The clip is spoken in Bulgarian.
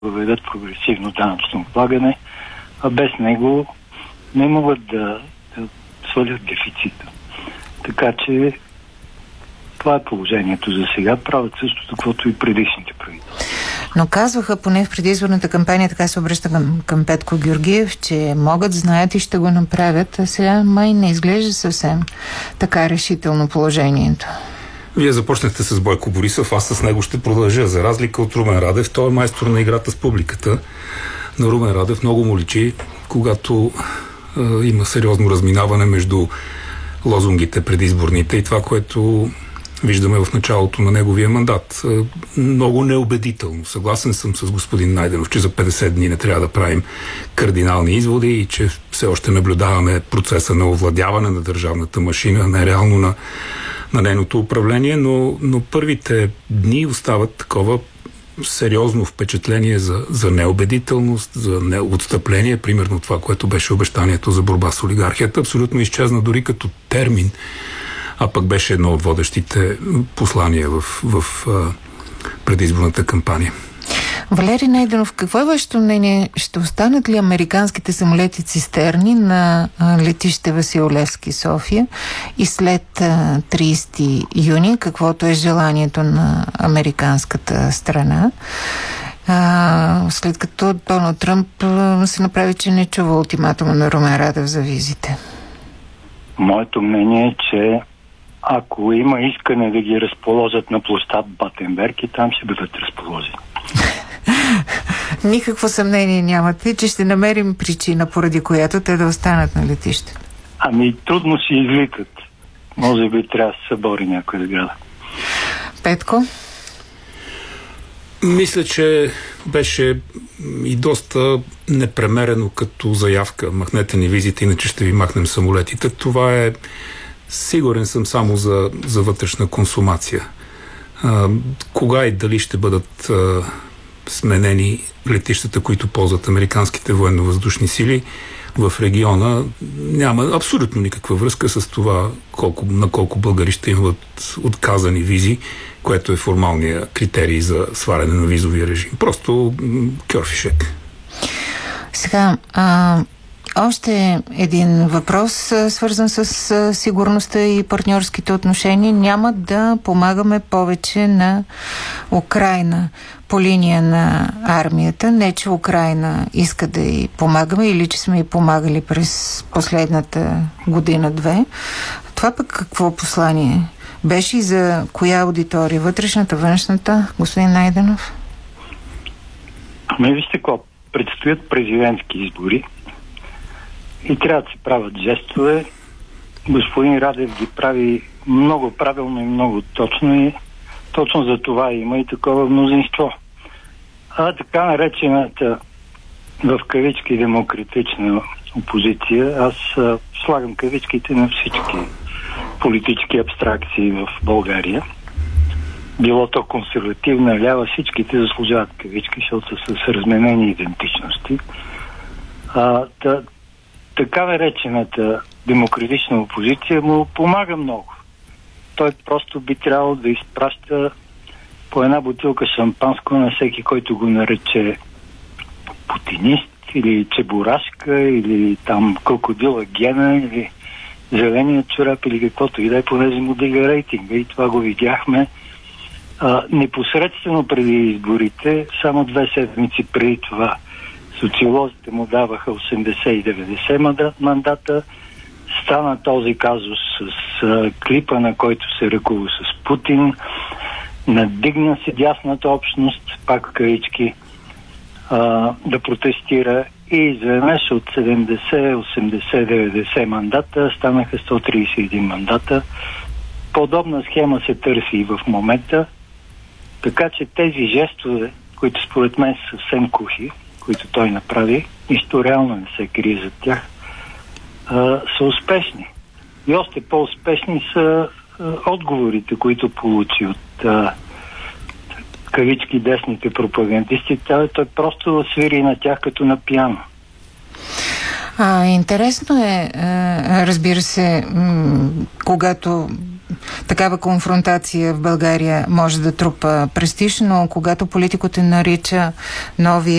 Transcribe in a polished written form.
въведат прогресивно данъчно облагане, а без него не могат да свалят дефицита. Така че това е положението за сега. Правят същото, каквото и предишните правителства. Но казваха, поне в предизборната кампания, така се обръща към Петко Георгиев, че могат, знаят и ще го направят, а сега май не изглежда съвсем така решително положението. Вие започнахте с Бойко Борисов, аз с него ще продължа. За разлика от Румен Радев, той е майстор на играта с публиката. На Румен Радев много му личи, когато има сериозно разминаване между лозунгите предизборните и това, което виждаме в началото на неговия мандат. Много неубедително. Съгласен съм с господин Найденов, че за 50 дни не трябва да правим кардинални изводи и че все още наблюдаваме процеса на овладяване на държавната машина, нереално на нейното управление, но първите дни остават такова сериозно впечатление за неубедителност, за неотстъпление, примерно това, което беше обещанието за борба с олигархията. Абсолютно изчезна дори като термин, а пък беше едно от водещите послания в предизборната кампания. Валери Найденов, какво е вашето мнение? Ще останат ли американските самолети цистерни на летище Васил Левски, София, и след 30 юни, каквото е желанието на американската страна, след като Доналд Тръмп се направи, че не чува ултиматума на Румен Радев за визите? Моето мнение е, че ако има искане да ги разположат на площад Батенберг, и там ще бъдат разположени. Никакво съмнение нямате, че ще намерим причина, поради която те да останат на летището. Трудно си излитат. Може би трябва да се събори някой сграда. Петко? Мисля, че беше и доста непремерено като заявка. Махнете ни визите, иначе ще ви махнем самолетите. Това е, сигурен съм, само за вътрешна консумация. Кога и дали ще бъдат сменени летищата, които ползват американските военно-въздушни сили в региона, няма абсолютно никаква връзка с това на колко българи ще имат отказани визи, което е формалният критерий за сваляне на визовия режим. Просто кьорфишек. Сега, още един въпрос, свързан с сигурността и партньорските отношения. Няма да помагаме повече на Украйна по линия на армията. Не, че Украйна иска да й помагаме или че сме й помагали през последната година-две. Това пък какво послание беше и за коя аудитория? Вътрешната, външната, господин Найденов? Вижте какво, предстоят президентски избори и трябва да се правят жестове. Господин Радев ги прави много правилно и много точно, и точно за това има и такова мнозинство. А така наречената в кавички демократична опозиция, аз слагам кавичките на всички политически абстракции в България. Било то консервативна, лява, всичките заслужават кавички, защото са с разменени идентичности. Така наречената демократична опозиция му помага много. Той просто би трябвало да изпраща по една бутилка шампанско на всеки, който го нарече путинист или чебурашка или там крокодила Гена или зеления чорап или каквото и да е, понеже му дига рейтинга, и това го видяхме непосредствено преди изборите. Само 2 седмици преди това социолозите му даваха 80 и 90 мандата. Стана този казус с клипа, на който се ръкува с Путин. Надигна се дясната общност, пак в кавички, да протестира, и изведнъж от 70, 80, 90 мандата станаха 131 мандата. Подобна схема се търси и в момента, така че тези жестове, които според мен са съвсем кухи, които той направи, нищо реално не се крие за тях, са успешни. И още по-успешни са отговорите, които получи от кавички десните пропагандисти. Той просто свири на тях като на пиано. Интересно е, разбира се, когато такава конфронтация в България може да трупа престиж, но когато политикото нарича новия